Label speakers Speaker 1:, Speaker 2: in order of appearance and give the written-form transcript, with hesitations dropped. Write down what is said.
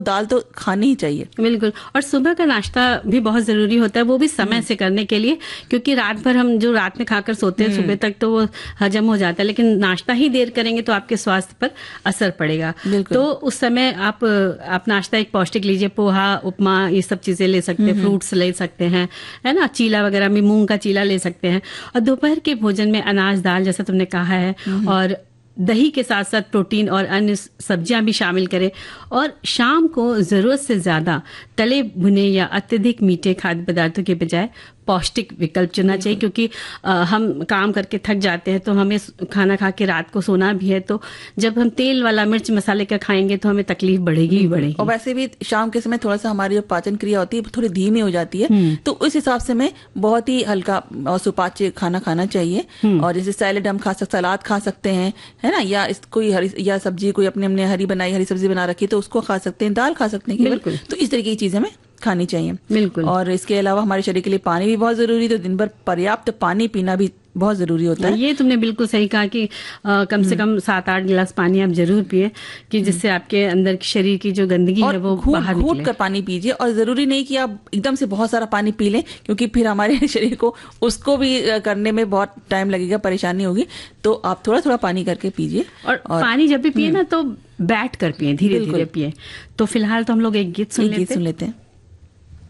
Speaker 1: दाल तो खानी ही चाहिए।
Speaker 2: बिल्कुल। और सुबह का नाश्ता भी बहुत जरूरी होता है, वो भी समय से करने के लिए, क्योंकि रात भर हम जो रात में खाकर सोते हैं सुबह तक तो वो हजम हो जाता है, लेकिन नाश्ता ही देर करेंगे तो आपके स्वास्थ्य पर असर पड़ेगा। तो उस समय आप नाश्ता एक पौष्टिक लीजिए, पोहा, उपमा, ये सब चीजें ले सकते हैं, फ्रूट्स ले सकते हैं, है ना, चीला वगैरह में मूंग का चीला ले सकते हैं। और दोपहर के भोजन में अनाज, दाल, जैसा तुमने कहा है, और दही के साथ साथ प्रोटीन और अन्य सब्जियां भी शामिल करें। और शाम को जरूरत से ज्यादा तले भुने या अत्यधिक मीठे खाद्य पदार्थों के बजाय पौष्टिक विकल्प चुनना चाहिए, क्योंकि हम काम करके थक जाते हैं तो हमें खाना खा के रात को सोना भी है, तो जब हम तेल वाला, मिर्च मसाले का खाएंगे तो हमें तकलीफ बढ़ेगी ही बढ़ेगी।
Speaker 1: और वैसे भी शाम के समय थोड़ा सा हमारी जो पाचन क्रिया होती है थोड़ी धीमी हो जाती है, तो उस हिसाब से हमें बहुत ही हल्का और सुपाच्य खाना खाना चाहिए। और जैसे सैलेड हम खा सकते, सलाद खा सकते हैं, है ना, या कोई हरी या सब्जी कोई अपने हरी सब्जी बना रखी तो उसको खा सकते हैं, दाल खा सकते हैं केवल। तो इस तरीके की चीजें हमें खानी चाहिए।
Speaker 2: बिल्कुल।
Speaker 1: और इसके अलावा हमारे शरीर के लिए पानी भी बहुत जरूरी है, तो दिन भर पर्याप्त पानी पीना भी बहुत जरूरी होता है।
Speaker 2: ये तुमने बिल्कुल सही कहा कि कम से कम 7-8 गिलास पानी आप जरूर पिए, कि जिससे आपके अंदर की शरीर की जो गंदगी है वो बाहर निकले।
Speaker 1: घूट कर पानी पीजिए, और जरूरी नहीं कि आप एकदम से बहुत सारा पानी पी लें, क्योंकि फिर हमारे शरीर को उसको भी करने में बहुत टाइम लगेगा, परेशानी होगी। तो आप थोड़ा थोड़ा पानी करके पीजिए।
Speaker 2: और पानी जब भी पिए ना तो बैठ कर पिए, धीरे धीरे पिए। तो फिलहाल तो हम लोग एक गीत सुन लेते हैं।